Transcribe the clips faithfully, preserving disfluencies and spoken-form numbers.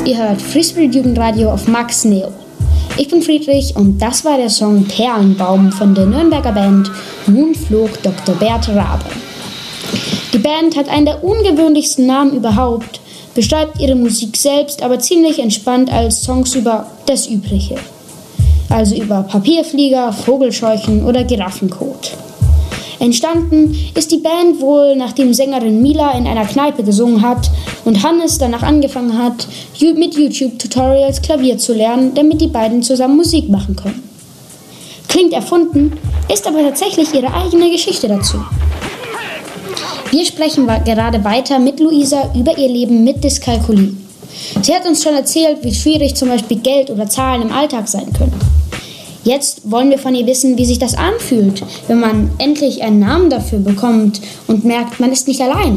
Ihr hört Frisbee Jugendradio auf Max Neo. Ich bin Friedrich und das war der Song Perlenbaum von der Nürnberger Band Nun flog Doktor Bert Rabe. Die Band hat einen der ungewöhnlichsten Namen überhaupt, beschreibt ihre Musik selbst aber ziemlich entspannt als Songs über das Übliche. Also über Papierflieger, Vogelscheuchen oder Giraffenkot. Entstanden ist die Band wohl, nachdem Sängerin Mila in einer Kneipe gesungen hat und Hannes danach angefangen hat, mit YouTube-Tutorials Klavier zu lernen, damit die beiden zusammen Musik machen können. Klingt erfunden, ist aber tatsächlich ihre eigene Geschichte dazu. Wir sprechen gerade weiter mit Luisa über ihr Leben mit Dyskalkulie. Sie hat uns schon erzählt, wie schwierig zum Beispiel Geld oder Zahlen im Alltag sein können. Jetzt wollen wir von ihr wissen, wie sich das anfühlt, wenn man endlich einen Namen dafür bekommt und merkt, man ist nicht allein.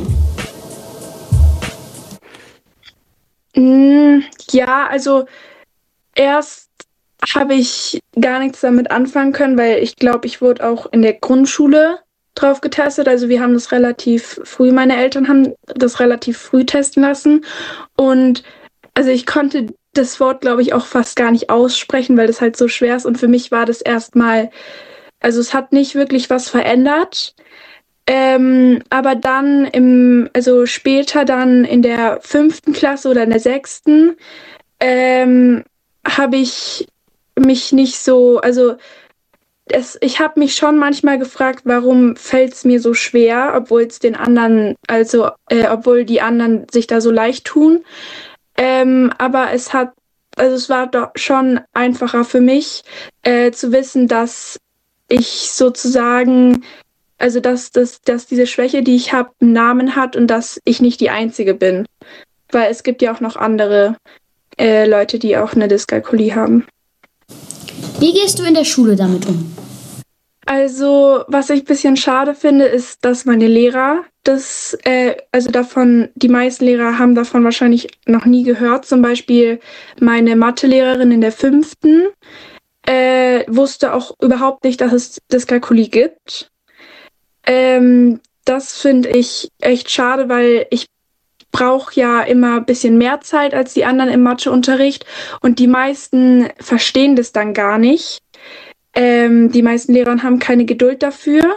Ja, also erst habe ich gar nichts damit anfangen können, weil ich glaube, ich wurde auch in der Grundschule drauf getestet. Also wir haben das relativ früh, meine Eltern haben das relativ früh testen lassen. Und also ich konnte das Wort, glaube ich, auch fast gar nicht aussprechen, weil das halt so schwer ist. Und für mich war das erstmal, also es hat nicht wirklich was verändert. Ähm, aber dann im, also später dann in der fünften Klasse oder in der sechsten, ähm, habe ich mich nicht so, also es, ich habe mich schon manchmal gefragt, warum fällt es mir so schwer, obwohl es den anderen, also äh, obwohl die anderen sich da so leicht tun. Ähm, aber es hat, also es war doch schon einfacher für mich, äh, zu wissen, dass ich sozusagen, also dass, dass, dass diese Schwäche, die ich habe, einen Namen hat und dass ich nicht die Einzige bin. Weil es gibt ja auch noch andere äh, Leute, die auch eine Dyskalkulie haben. Wie gehst du in der Schule damit um? Also, was ich ein bisschen schade finde, ist, dass meine Lehrer das, äh, also davon, die meisten Lehrer haben davon wahrscheinlich noch nie gehört. Zum Beispiel meine Mathelehrerin in der fünften äh, wusste auch überhaupt nicht, dass es Dyskalkulie gibt. Ähm, das finde ich echt schade, weil ich brauche ja immer ein bisschen mehr Zeit als die anderen im Matheunterricht und die meisten verstehen das dann gar nicht. Ähm, die meisten Lehrer haben keine Geduld dafür.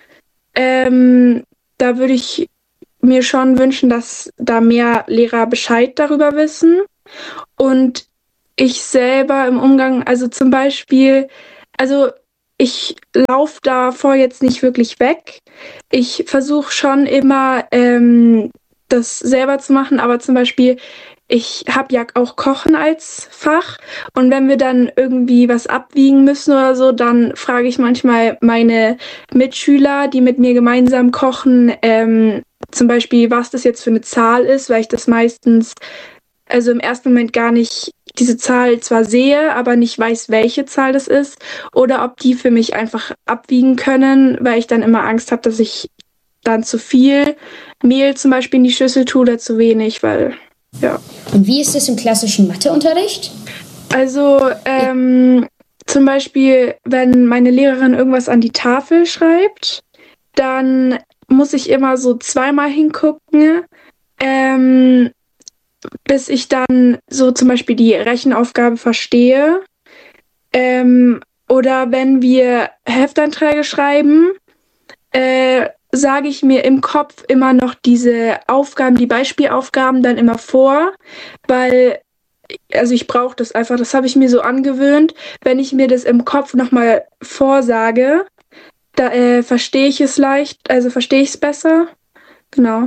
Ähm, da würde ich mir schon wünschen, dass da mehr Lehrer Bescheid darüber wissen. Und ich selber im Umgang, also zum Beispiel, also ich laufe davor jetzt nicht wirklich weg. Ich versuche schon immer, ähm, das selber zu machen, aber zum Beispiel, ich habe ja auch Kochen als Fach und wenn wir dann irgendwie was abwiegen müssen oder so, dann frage ich manchmal meine Mitschüler, die mit mir gemeinsam kochen, ähm, zum Beispiel, was das jetzt für eine Zahl ist, weil ich das meistens, also im ersten Moment gar nicht diese Zahl zwar sehe, aber nicht weiß, welche Zahl das ist oder ob die für mich einfach abwiegen können, weil ich dann immer Angst habe, dass ich dann zu viel Mehl zum Beispiel in die Schüssel tue oder zu wenig, weil, ja. Und wie ist es im klassischen Matheunterricht? Also, ähm, zum Beispiel, wenn meine Lehrerin irgendwas an die Tafel schreibt, dann muss ich immer so zweimal hingucken, ähm, bis ich dann so zum Beispiel die Rechenaufgabe verstehe. Ähm, oder wenn wir Hefteinträge schreiben, äh, sage ich mir im Kopf immer noch diese Aufgaben, die Beispielaufgaben dann immer vor, weil, also ich brauche das einfach, das habe ich mir so angewöhnt, wenn ich mir das im Kopf nochmal vorsage, da äh, verstehe ich es leicht, also verstehe ich es besser, genau.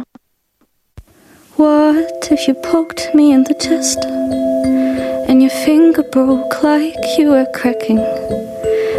What if you poked me in the chest and your finger broke like you were cracking?